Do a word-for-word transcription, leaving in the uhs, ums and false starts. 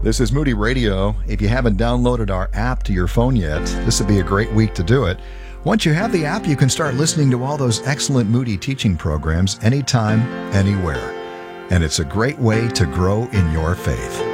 This is Moody Radio. If you haven't downloaded our app to your phone yet, this would be a great week to do it. Once you have the app, you can start listening to all those excellent Moody teaching programs anytime, anywhere. And it's a great way to grow in your faith.